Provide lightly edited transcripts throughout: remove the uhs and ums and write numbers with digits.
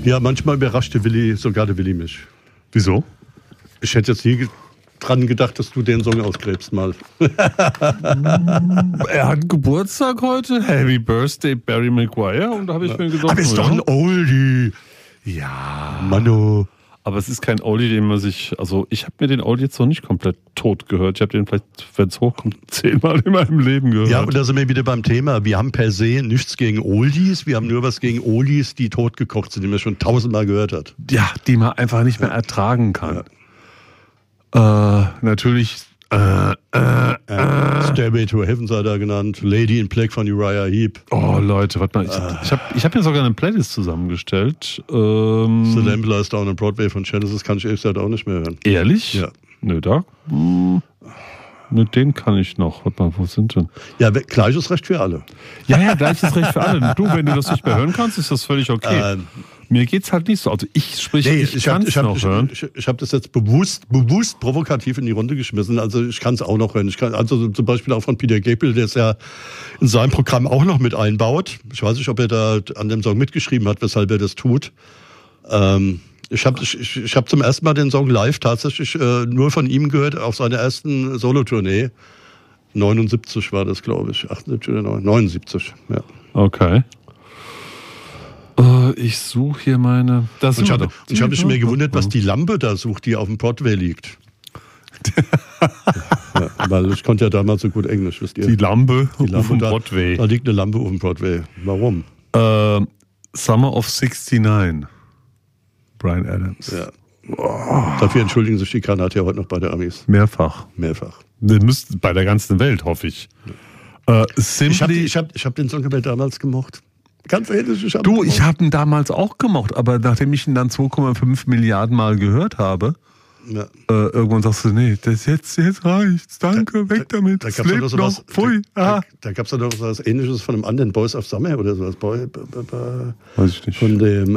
Ja, manchmal überraschte sogar der Willi mich. Wieso? Ich hätte jetzt nie dran gedacht, dass du den Song ausgräbst mal. Er hat Geburtstag heute. Happy Birthday, Barry Maguire. Und da habe ich mir gedacht, Aber ist doch ein Oldie. Ja. Mano. Aber es ist kein Oldie, den man sich... Also ich habe mir den Oldie jetzt noch nicht komplett tot gehört. Ich habe den vielleicht, wenn es hochkommt, 10-mal in meinem Leben gehört. Ja, und da sind wir wieder beim Thema. Wir haben per se nichts gegen Oldies. Wir haben nur was gegen Oldies, die totgekocht sind, die man schon 1000-mal gehört hat. Ja, die man einfach nicht mehr ertragen kann. Natürlich... Stairway to Heaven sei da genannt. Lady in Black von Uriah Heep. Oh Leute, warte mal. Ich hab mir sogar eine Playlist zusammengestellt. The Lamb Lies Down on Broadway von Genesis kann ich ehrlich gesagt auch nicht mehr hören. Ehrlich? Ja. Nö, da. Mit denen kann ich noch. Warte mal, wo sind denn? Ja, gleiches Recht für alle. Ja, gleiches Recht für alle. Du, wenn du das nicht mehr hören kannst, ist das völlig okay. Mir geht's halt nicht so. Also ich kann es noch hören. Ich habe das jetzt bewusst provokativ in die Runde geschmissen. Also ich kann es auch noch hören. Also zum Beispiel auch von Peter Gabriel, der es ja in seinem Programm auch noch mit einbaut. Ich weiß nicht, ob er da an dem Song mitgeschrieben hat, weshalb er das tut. Ich hab zum ersten Mal den Song live tatsächlich nur von ihm gehört auf seiner ersten Solotournee. 79 war das, glaube ich. 78 oder 79, ja. Okay. Ich suche hier meine... Ich habe mich mehr gewundert, was die Lampe da sucht, die auf dem Broadway liegt. Ja, weil ich konnte ja damals so gut Englisch, wisst ihr. Die Lampe auf dem Broadway. Da liegt eine Lampe auf dem Broadway. Warum? Summer of 69. Brian Adams. Ja. Dafür entschuldigen sich die Kanadier heute noch bei der Amis. Mehrfach. Bei der ganzen Welt, hoffe ich. Ich hab den Song aber damals gemocht. Ganz ehrlich, ich habe ihn damals auch gemocht, aber nachdem ich ihn dann 2,5 Milliarden Mal gehört habe, irgendwann sagst du, nee, jetzt reicht's, danke, weg damit, da gab es noch was Ähnliches von einem anderen, Boys of Summer oder sowas. Weiß ich nicht. Von dem...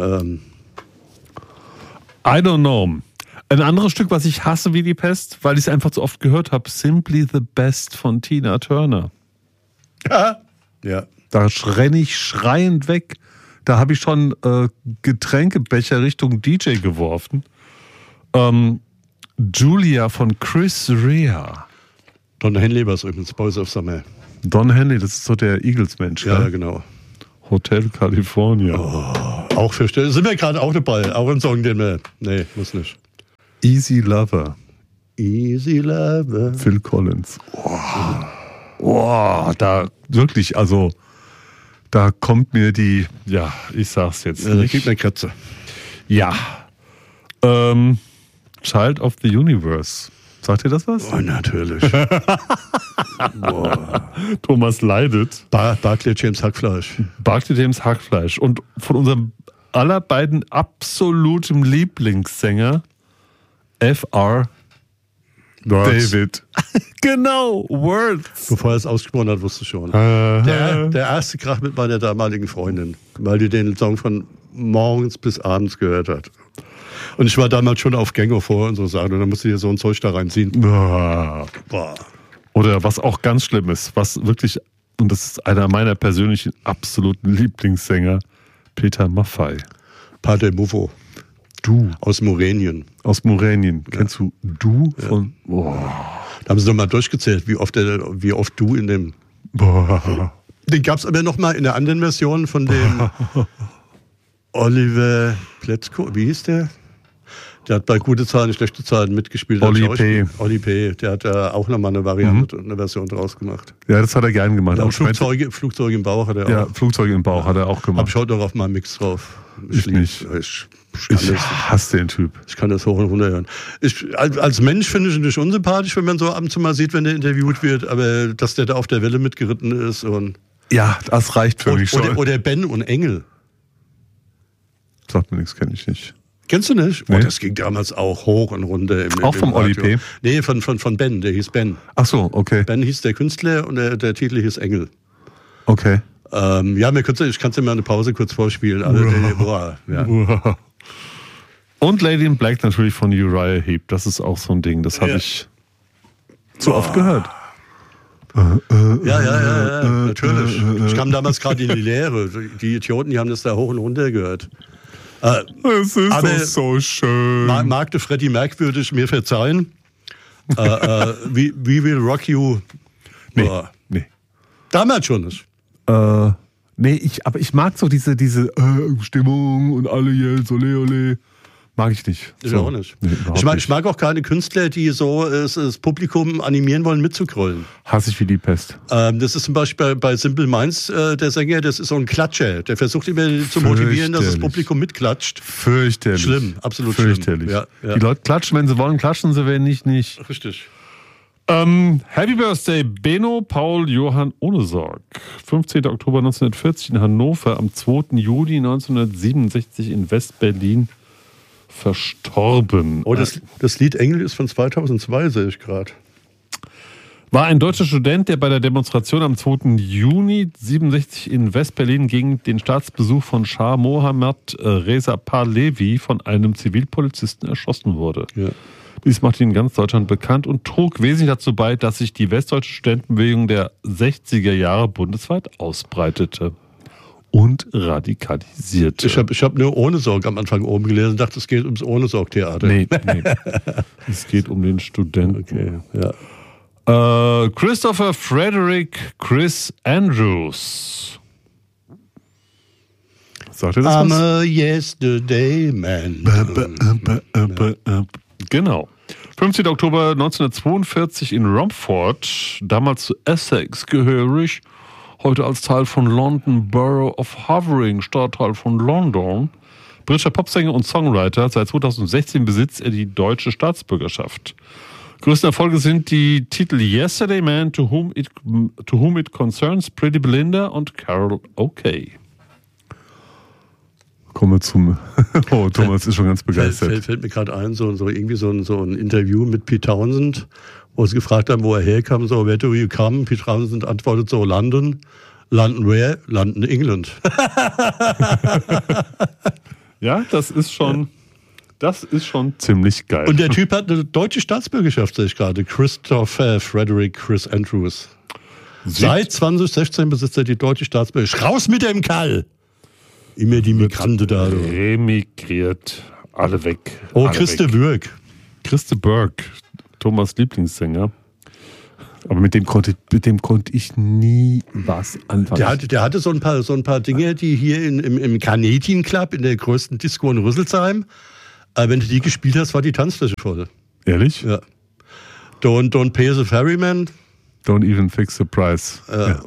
I don't know. Ein anderes Stück, was ich hasse wie die Pest, weil ich es einfach so oft gehört habe, Simply the Best von Tina Turner. Ja. Da renne ich schreiend weg. Da habe ich schon Getränkebecher Richtung DJ geworfen. Julia von Chris Rea. Don Henley war es übrigens, Boys of Summer. Don Henley, das ist so der Eagles-Mensch. Ja, genau. Hotel California. Auch für Stellen. Sind wir gerade auch dabei. Auch ein Song, den wir... Nee, muss nicht. Easy Lover. Easy Lover. Phil Collins. Da wirklich, also... Da kommt mir ich sag's jetzt nicht. Da kriegt eine Katze. Ja. Child of the Universe. Sagt ihr das was? Oh, natürlich. Thomas leidet. Barclay James Hackfleisch. Und von unserem aller beiden absolutem Lieblingssänger F.R. David. Genau, Words. Bevor er es ausgesprochen hat, wusste ich schon. Der erste Krach mit meiner damaligen Freundin, weil die den Song von morgens bis abends gehört hat. Und ich war damals schon auf Gänge vor und so Sachen und dann musste ich so ein Zeug da reinziehen. Boah. Oder was auch ganz schlimm ist, was wirklich, und das ist einer meiner persönlichen absoluten Lieblingssänger, Peter Maffay. Pater Muffo. Du. Aus Morenien. Ja. Kennst du Du? Von, Da haben sie doch mal durchgezählt, wie oft Du in dem... Den gab es aber noch mal in der anderen Version von dem Oliver Pletzko. Wie hieß der? Der hat bei Gute Zahlen, Schlechte Zahlen mitgespielt. Olli P. Der hat da auch nochmal eine Variante, eine Version draus gemacht. Ja, das hat er gern gemacht. Auch Flugzeuge im Bauch hat er auch. Ja, Flugzeuge im Bauch hat er auch gemacht. Hab ich heute noch auf meinem Mix drauf. Ich nicht. Ich hasse den Typ. Ich kann das hoch und runter hören. Als Mensch finde ich ihn nicht unsympathisch, wenn man so ab und zu mal sieht, wenn der interviewt wird, aber dass der da auf der Welle mitgeritten ist. Und ja, das reicht für mich schon. Oder Ben und Engel. Sagt mir nichts, kenne ich nicht. Kennst du nicht? Nee. Das ging damals auch hoch und runter. Auch vom Olli P? Nee, von Ben, der hieß Ben. Ach so, okay. Ben hieß der Künstler und der Titel hieß Engel. Okay. Ja, ich kann es dir mal eine Pause kurz vorspielen. Ja. Und Lady in Black natürlich von Uriah Heep. Das ist auch so ein Ding. Das habe ich zu oft gehört. Ja, natürlich. Ich kam damals gerade in die Lehre. Die Idioten, die haben das da hoch und runter gehört. Es ist doch so schön. Mag der Freddy merkwürdig mir verzeihen. We Will Rock You. Nee. Damals schon nicht. Aber ich mag so diese Stimmung und alle jetzt, ole, ole. Mag ich nicht. Ich auch nicht. Nee, ich mag auch keine Künstler, die so das Publikum animieren wollen, mitzugrollen. Hasse ich wie die Pest. Das ist zum Beispiel bei Simple Minds der Sänger, das ist so ein Klatscher. Der versucht immer zu motivieren, dass das Publikum mitklatscht. Fürchterlich. Schlimm, absolut fürchterlich. Schlimm. Ja. Die Leute klatschen, wenn sie wollen, klatschen sie, wenn nicht. Richtig. Happy Birthday, Benno Paul Johann Ohnesorg. 15. Oktober 1940 in Hannover, am 2. Juli 1967 in West-Berlin verstorben. Oh, das Lied Engel ist von 2002, sehe ich gerade. War ein deutscher Student, der bei der Demonstration am 2. Juni 1967 in West-Berlin gegen den Staatsbesuch von Schah Mohammad Reza Pahlavi von einem Zivilpolizisten erschossen wurde. Ja. Dies machte ihn in ganz Deutschland bekannt und trug wesentlich dazu bei, dass sich die westdeutsche Studentenbewegung der 60er Jahre bundesweit ausbreitete und radikalisierte. Ich hab nur Ohnesorg am Anfang oben gelesen und dachte, es geht ums Ohnesorg-Theater. Nee. Es geht um den Studenten. Okay, ja. Christopher Frederick Chris Andrews. Sagt ihr das I'm a yesterday man. Genau. 15. Oktober 1942 in Romford, damals zu Essex gehörig, heute als Teil von London Borough of Havering, Stadtteil von London. Britischer Popsänger und Songwriter, seit 2016 besitzt er die deutsche Staatsbürgerschaft. Größte Erfolge sind die Titel Yesterday Man, To Whom It Concerns, Pretty Belinda und Carol OK. Kommen wir zum... Oh, Thomas ist schon ganz begeistert. Fällt mir gerade ein, so ein Interview mit Pete Townsend, wo sie gefragt haben, wo er herkam, so, where do you come? Pete Townsend antwortet so, London. London where? London, England. Ja, das ist schon ziemlich geil. Und der Typ hat eine deutsche Staatsbürgerschaft, sehe ich gerade. Christopher Frederick Chris Andrews. Seit 2016 besitzt er die deutsche Staatsbürgerschaft. Raus mit dem Kerl! Immer die Migranten da. Remigriert, alle weg. Oh, Christe Bürg. Christe Bürg, Thomas Lieblingssänger. Aber mit dem konnte ich nie was anfangen. Der hatte so ein paar Dinge, die hier im Canadian Club, in der größten Disco in Rüsselsheim, wenn du die gespielt hast, war die Tanzfläche voll. Ehrlich? Ja. Don't pay the ferryman. Don't even fix the price.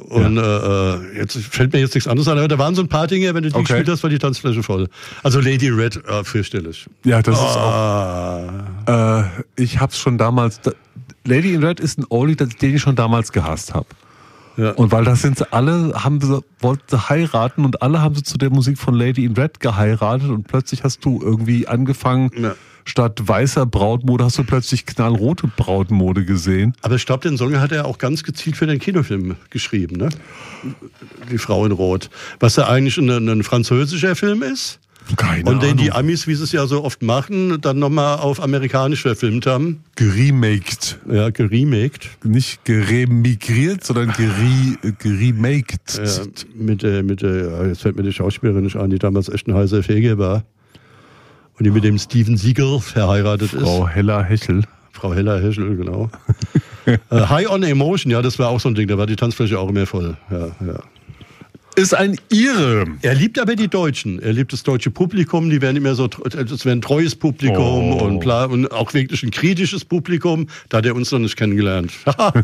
Jetzt fällt mir jetzt nichts anderes an, aber da waren so ein paar Dinge, wenn du die gespielt hast, war die Tanzfläche voll. Also Lady Red, fürchterlich. Ja, das ist auch... ich hab's schon damals... Lady in Red ist ein Oldie, den ich schon damals gehasst habe. Ja. Und weil das sind sie alle, wollten sie heiraten und alle haben sie zu der Musik von Lady in Red geheiratet und plötzlich hast du irgendwie angefangen... Ja. Statt weißer Brautmode hast du plötzlich knallrote Brautmode gesehen. Aber ich glaube, den Song hat er auch ganz gezielt für den Kinofilm geschrieben, ne? Die Frau in Rot. Was ja eigentlich ein französischer Film ist. Keine Ahnung. Und den die Amis, wie sie es ja so oft machen, dann nochmal auf amerikanisch verfilmt haben. Geremaked. Ja, geremaked. Nicht geremigriert, sondern geremaked. Ja, jetzt fällt mir die Schauspielerin nicht ein, die damals echt ein heißer Feger war. Und die mit dem Steven Seagal verheiratet ist. Frau Hella Hechel, genau. High on Emotion, ja, das war auch so ein Ding, da war die Tanzfläche auch immer voll. Ja. Ist ein Ire. Er liebt aber die Deutschen. Er liebt das deutsche Publikum, die werden immer so, es wäre ein treues Publikum und auch wirklich ein kritisches Publikum. Da hat er uns noch nicht kennengelernt.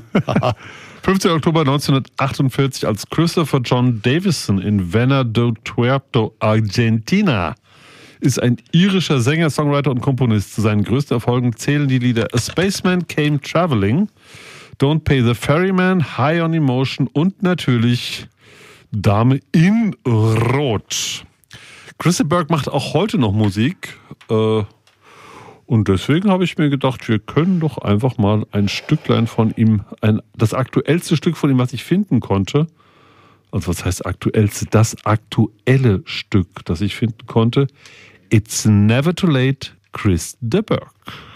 15. Oktober 1948, als Christopher John Davison in Venado do Tuerto, Argentina, ist ein irischer Sänger, Songwriter und Komponist. Zu seinen größten Erfolgen zählen die Lieder A Spaceman Came Traveling, Don't Pay the Ferryman, High on Emotion und natürlich Dame in Rot. Christe Bürg macht auch heute noch Musik und deswegen habe ich mir gedacht, wir können doch einfach mal ein Stücklein von ihm, das aktuellste Stück von ihm, was ich finden konnte. Also was heißt aktuellste? Das aktuelle Stück, das ich finden konnte. It's Never Too Late, Chris de Burgh.